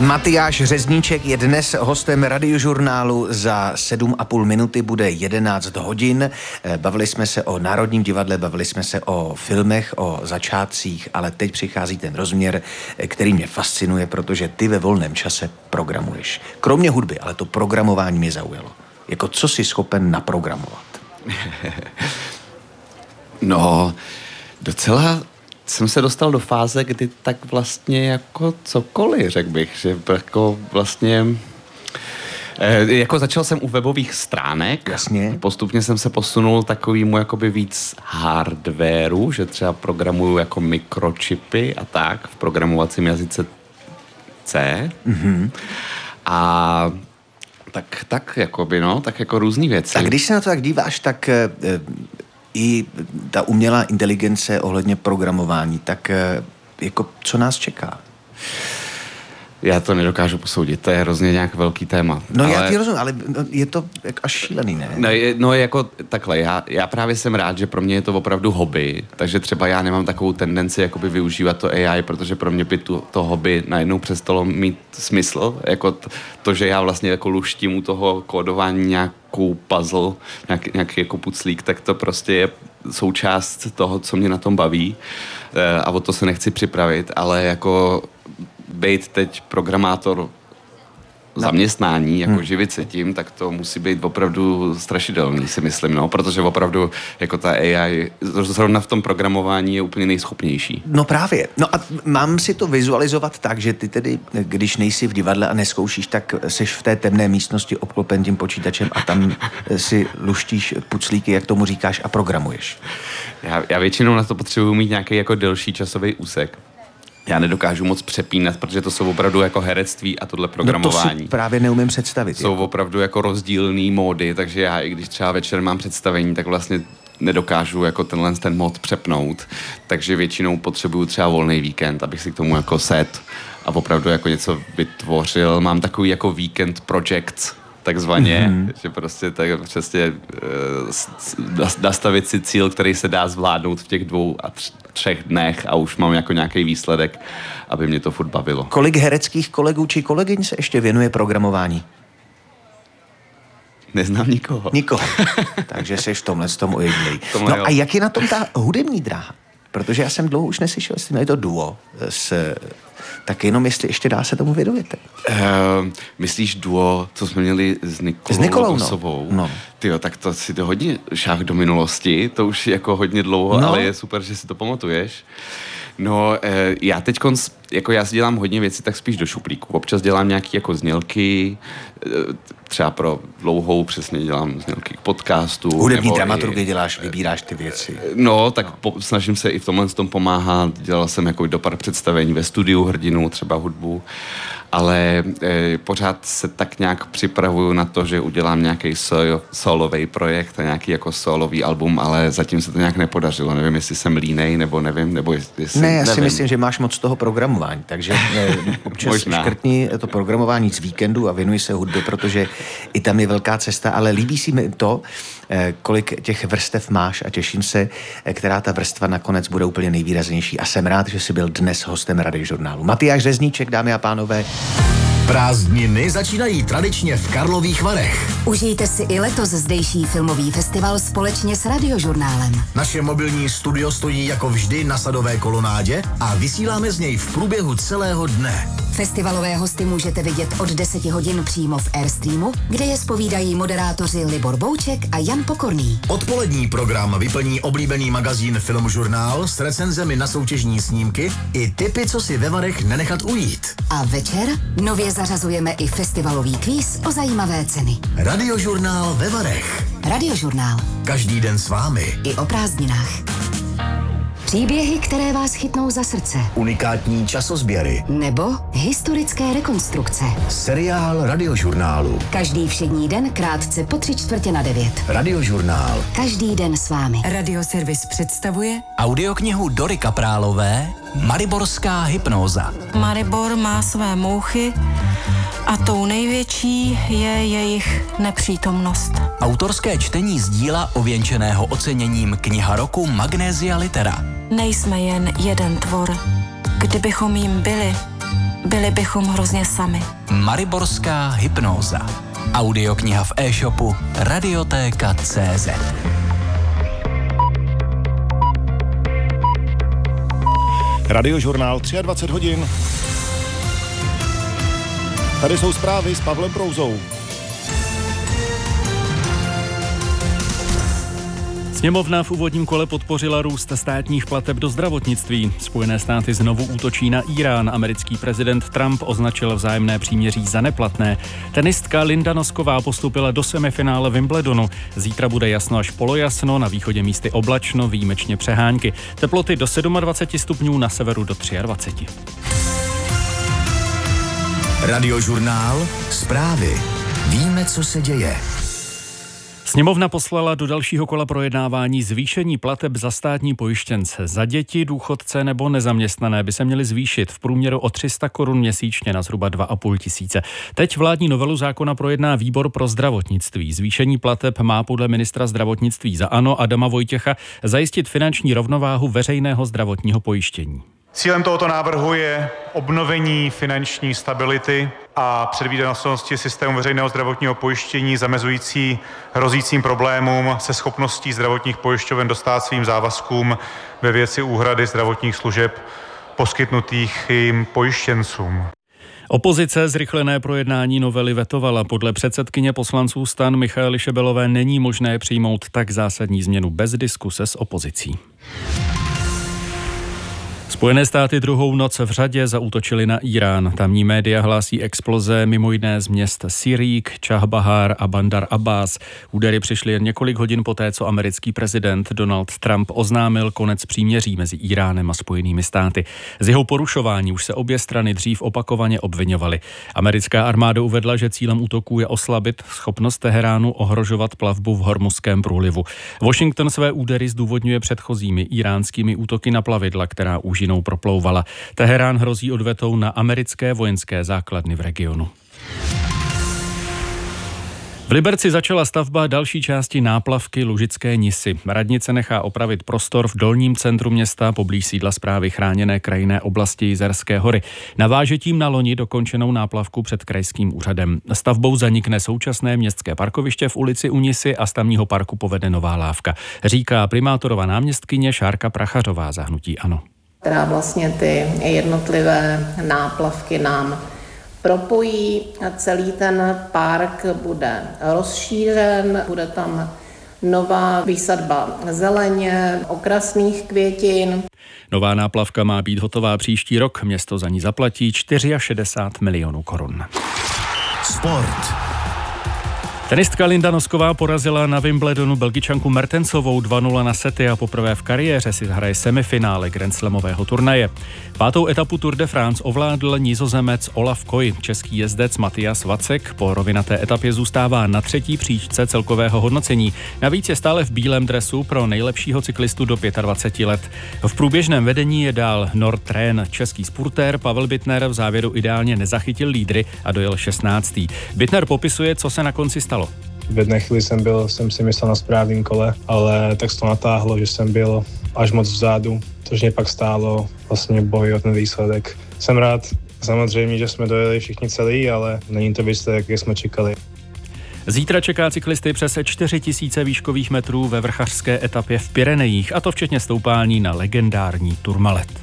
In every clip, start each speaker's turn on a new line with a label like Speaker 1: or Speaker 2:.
Speaker 1: Matyáš Řezníček je dnes hostem Radiožurnálu. Za 7,5 minuty bude 11 hodin. Bavili jsme se o Národním divadle, bavili jsme se o filmech, o začátcích, ale teď přichází ten rozměr, který mě fascinuje, protože ty ve volném čase programuješ. Kromě hudby, ale to programování mě zaujalo. Jako co jsi schopen naprogramovat?
Speaker 2: No, docela jsem se dostal do fáze, kdy tak vlastně jako cokoliv, řekl bych, že jako vlastně jako začal jsem u webových stránek.
Speaker 1: Jasně.
Speaker 2: Postupně jsem se posunul takovýmu jakoby víc hardwareu, že třeba programuju jako mikročipy a tak v programovacím jazyce C. Mm-hmm. A tak jakoby, no, tak jako různý věci.
Speaker 1: A když se na to tak díváš, tak i ta umělá inteligence ohledně programování, tak jako co nás čeká?
Speaker 2: Já to nedokážu posoudit, to je hrozně nějak velký téma.
Speaker 1: No ale já ti rozumím, ale je to až šílený, ne?
Speaker 2: No jako takhle, já právě jsem rád, že pro mě je to opravdu hobby, takže třeba já nemám takovou tendenci jakoby využívat to AI, protože pro mě by to hobby najednou přestalo mít smysl, jako to, že já vlastně jako luštím u toho kódování nějakou puzzle, nějaký jako puclík, tak to prostě je součást toho, co mě na tom baví a o to se nechci připravit, ale jako být teď programátor zaměstnání, jako živit se tím, tak to musí být opravdu strašidelný, si myslím, no, protože opravdu jako ta AI zrovna v tom programování je úplně nejschopnější.
Speaker 1: No právě. No a mám si to vizualizovat tak, že ty tedy, když nejsi v divadle a nezkoušíš, tak seš v té temné místnosti obklopen tím počítačem a tam si luštíš puclíky, jak tomu říkáš, a programuješ.
Speaker 2: Já většinou na to potřebuji mít nějaký jako delší časový úsek. Já nedokážu moc přepínat, protože to jsou opravdu jako herectví a tohle programování.
Speaker 1: No to si právě neumím představit.
Speaker 2: Jsou opravdu jako rozdílný módy, takže já, i když třeba večer mám představení, tak vlastně nedokážu jako ten mód přepnout. Takže většinou potřebuju třeba volný víkend, abych si k tomu jako set a opravdu jako něco vytvořil. Mám takový jako weekend projects, takzvaně, že prostě tak přesně nastavit si cíl, který se dá zvládnout v těch 2 a 3 dnech a už mám jako nějaký výsledek, aby mě to furt bavilo.
Speaker 1: Kolik hereckých kolegů či kolegyň se ještě věnuje programování?
Speaker 2: Neznám nikoho.
Speaker 1: Nikoho. Takže jsi v tomhle tom ojedinělý. No a jak je na tom ta hudební dráha? Protože já jsem dlouho už neslyšel, jestli je to duo tak jenom jestli ještě dá se tomu věnujete.
Speaker 2: Myslíš duo, co jsme měli s Nikolou Kosovou?
Speaker 1: No.
Speaker 2: Tyjo, tak to si to hodně šáh do minulosti, to už jako hodně dlouho, ale je super, že si to pamatuješ. No, já teďkonc, jako já si dělám hodně věcí, tak spíš do šuplíku. Občas dělám nějaký jako znělky, třeba pro dlouhou přesně dělám znělky k podcastu.
Speaker 1: Hudební dramaturgy děláš, vybíráš ty věci.
Speaker 2: No, tak snažím se i v tomhle tom pomáhat. Dělal jsem jako do pár představení ve studiu Hrdinu, třeba hudbu, ale pořád se tak nějak připravuju na to, že udělám nějaký solový projekt a nějaký jako solový album, ale zatím se to nějak nepodařilo. Nevím, jestli jsem línej, nebo nevím, nebo jestli...
Speaker 1: Ne, já si myslím, že máš moc toho programování, takže občas škrtni to programování z víkendu a věnuj se hudbě, protože i tam je velká cesta, ale líbí si mi to, kolik těch vrstev máš a těším se, která ta vrstva nakonec bude úplně nejvýraznější a jsem rád, že jsi byl dnes hostem Radiožurnálu. Matyáš Řezníček, dámy a pánové.
Speaker 3: Prázdniny začínají tradičně v Karlových Varech.
Speaker 4: Užijte si i letos zdejší filmový festival společně s Radiožurnálem.
Speaker 3: Naše mobilní studio stojí jako vždy na Sadové kolonádě a vysíláme z něj v průběhu celého dne.
Speaker 4: Festivalové hosty můžete vidět od 10 hodin přímo v Airstreamu, kde je zpovídají moderátoři Libor Bouček a Jan Pokorný.
Speaker 3: Odpolední program vyplní oblíbený magazín Filmžurnál s recenzemi na soutěžní snímky i tipy, co si ve Varech nenechat ujít.
Speaker 4: A večer nově zařazujeme i festivalový kvíz o zajímavé ceny.
Speaker 3: Radiožurnál ve Varech.
Speaker 4: Radiožurnál.
Speaker 3: Každý den s vámi.
Speaker 4: I o prázdninách. Příběhy, které vás chytnou za srdce.
Speaker 3: Unikátní časozběry.
Speaker 4: Nebo historické rekonstrukce.
Speaker 3: Seriál Radiožurnálu.
Speaker 4: Každý všední den krátce po 8:45.
Speaker 3: Radiožurnál.
Speaker 4: Každý den s vámi.
Speaker 5: Radioservis představuje
Speaker 6: audioknihu Dory Kaprálové Mariborská hypnóza.
Speaker 5: Maribor má své mouchy a tou největší je jejich nepřítomnost.
Speaker 6: Autorské čtení z díla ověnčeného oceněním Kniha roku Magnesia Litera.
Speaker 5: Nejsme jen jeden tvor. Kdybychom jim byli, byli bychom hrozně sami.
Speaker 6: Mariborská hypnóza. Audiokniha v e-shopu Radiotéka.cz.
Speaker 7: Radiožurnál 23 hodin. Tady jsou zprávy s Pavlem Prouzou.
Speaker 8: Sněmovna v úvodním kole podpořila růst státních plateb do zdravotnictví. Spojené státy znovu útočí na Irán. Americký prezident Trump označil vzájemné příměří za neplatné. Tenistka Linda Nosková postupila do semifinále Wimbledonu. Zítra bude jasno až polojasno, na východě místy oblačno, výjimečně přehánky. Teploty do 27 stupňů, na severu do 23.
Speaker 3: Radiožurnál, zprávy. Víme, co se děje.
Speaker 8: Sněmovna poslala do dalšího kola projednávání zvýšení plateb za státní pojištěnce. Za děti, důchodce nebo nezaměstnané by se měly zvýšit v průměru o 300 korun měsíčně na zhruba 2,5 tisíce. Teď vládní novelu zákona projedná výbor pro zdravotnictví. Zvýšení plateb má podle ministra zdravotnictví za ANO Adama Vojtěcha zajistit finanční rovnováhu veřejného zdravotního pojištění.
Speaker 9: Cílem tohoto návrhu je obnovení finanční stability a předvídatelnosti systému veřejného zdravotního pojištění zamezující hrozícím problémům se schopností zdravotních pojišťoven dostát svým závazkům ve věci úhrady zdravotních služeb poskytnutých jim pojištěncům.
Speaker 8: Opozice zrychlené projednání novely vetovala. Podle předsedkyně poslanců STAN Michaely Šebelové není možné přijmout tak zásadní změnu bez diskuse s opozicí. Spojené státy druhou noc v řadě zaútočily na Irán. Tamní média hlásí exploze mimo jiné z měst Sirík, Čahbahar a Bandar Abbas. Údery přišly jen několik hodin poté, co americký prezident Donald Trump oznámil konec příměří mezi Iránem a Spojenými státy. Z jeho porušování už se obě strany dřív opakovaně obviňovaly. Americká armáda uvedla, že cílem útoků je oslabit schopnost Teheránu ohrožovat plavbu v Hormuzském průlivu. Washington své údery zdůvodňuje předchozími iránskými útoky na plavidla, která už jinou proplouvala. Teherán hrozí odvetou na americké vojenské základny v regionu. V Liberci začala stavba další části náplavky Lužické Nisy. Radnice nechá opravit prostor v dolním centru města poblíž sídla správy chráněné krajinné oblasti Jizerské hory. Naváže tím na loni dokončenou náplavku před krajským úřadem. Stavbou zanikne současné městské parkoviště v ulici u Nisy a z tamního parku povede nová lávka, říká primátorova náměstkyně Šárka Prachařová za hnutí ANO.
Speaker 10: Která vlastně ty jednotlivé náplavky nám propojí. Celý ten park bude rozšířen, bude tam nová výsadba zeleně, okrasných květin.
Speaker 8: Nová náplavka má být hotová příští rok. Město za ní zaplatí 64 milionů korun.
Speaker 3: Sport.
Speaker 8: Tenistka Linda Nosková porazila na Wimbledonu Belgičanku Mertensovou 2-0 na sety a poprvé v kariéře si zahraje semifinále grandslamového turnaje. 5. etapu Tour de France ovládl Nizozemec Olaf Koy. Český jezdec Matthias Vacek po rovinaté etapě zůstává na 3. příčce celkového hodnocení. Navíc je stále v bílém dresu pro nejlepšího cyklistu do 25 let. V průběžném vedení je dál Nordtren. Český spurtér Pavel Bittner v závěru ideálně nezachytil lídry a dojel 16. Bittner popisuje, co se na konci stalo.
Speaker 11: V jedné chvíli jsem si myslel na správném kole, ale tak se to natáhlo, že jsem byl až moc vzadu, což mě pak stálo vlastně boj o ten výsledek. Jsem rád, samozřejmě, že jsme dojeli všichni celý, ale není to výsledek, jak jsme čekali.
Speaker 8: Zítra čeká cyklisty přes 4000 výškových metrů ve vrchařské etapě v Pyrenejích, a to včetně stoupání na legendární Tourmalet.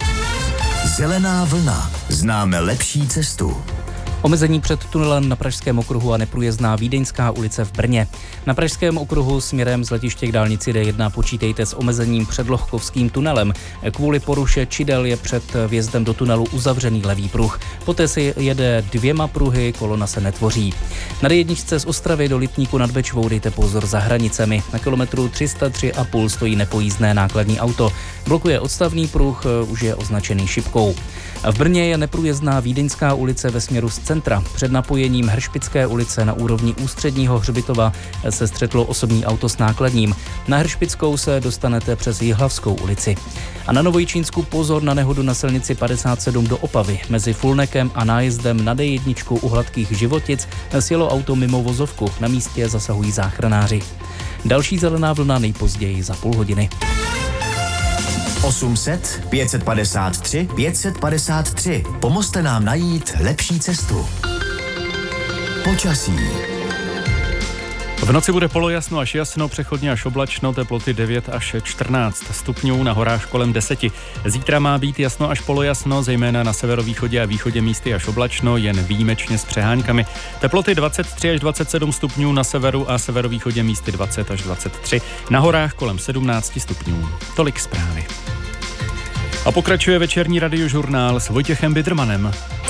Speaker 3: Zelená vlna. Známe lepší cestu.
Speaker 12: Omezení před tunelem na Pražském okruhu a neprůjezdná Vídeňská ulice v Brně. Na Pražském okruhu směrem z letiště k dálnici D1 počítejte s omezením před Lohkovským tunelem. Kvůli poruše čidel je před vjezdem do tunelu uzavřený levý pruh. Poté se jede 2 pruhy, kolona se netvoří. Na D1 z Ostravy do Lipníku nad Bečvou dejte pozor za hranicemi. Na kilometru 303,5 stojí nepojízdné nákladní auto. Blokuje odstavný pruh, už je označený šipkou. V Brně je neprůjezdná Vídeňská ulice ve směru z centra. Před napojením Hršpické ulice na úrovni Ústředního hřbitova se střetlo osobní auto s nákladním. Na Hršpickou se dostanete přes Jihlavskou ulici. A na Novojičínsku pozor na nehodu na silnici 57 do Opavy. Mezi Fulnekem a nájezdem na D1 u Hladkých Životic sjelo auto mimo vozovku. Na místě zasahují záchranáři. Další zelená vlna nejpozději za půl hodiny.
Speaker 3: 800 553 553. Pomozte nám najít lepší cestu. Počasí.
Speaker 8: V noci bude polojasno až jasno, přechodně až oblačno, teploty 9 až 14 stupňů, na horách kolem 10. Zítra má být jasno až polojasno, zejména na severovýchodě a východě místy až oblačno, jen výjimečně s přeháňkami. Teploty 23 až 27 stupňů na severu a severovýchodě místy 20 až 23. Na horách kolem 17 stupňů. Tolik zprávy. A pokračuje večerní radiožurnál s Vojtěchem Bidrmanem.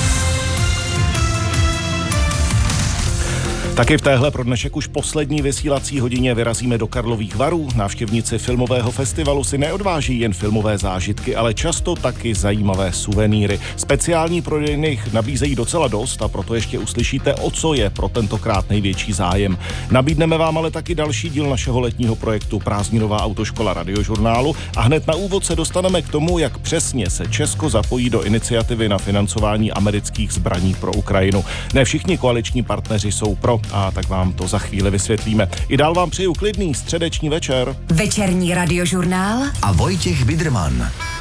Speaker 7: Taky v téhle pro dnešek už poslední vysílací hodině vyrazíme do Karlových Varů. Návštěvníci filmového festivalu si neodváží jen filmové zážitky, ale často taky zajímavé suvenýry. Speciální prodejny jich nabízejí docela dost a proto ještě uslyšíte, o co je pro tentokrát největší zájem. Nabídneme vám ale taky další díl našeho letního projektu Prázdninová autoškola radiožurnálu a hned na úvod se dostaneme k tomu, jak přesně se Česko zapojí do iniciativy na financování amerických zbraní pro Ukrajinu. Ne všichni koaliční partneři jsou pro, a tak vám to za chvíli vysvětlíme. I dál vám přeju klidný středeční večer.
Speaker 4: Večerní radiožurnál
Speaker 3: a Vojtěch Bidrman.